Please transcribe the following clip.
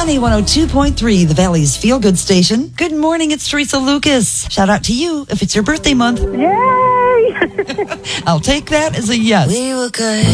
Sunny 102.3, the Valley's Feel Good Station. Good morning, it's Teresa Lucas. Shout out to you if it's your birthday month. Yay! I'll take that as a yes. We were good.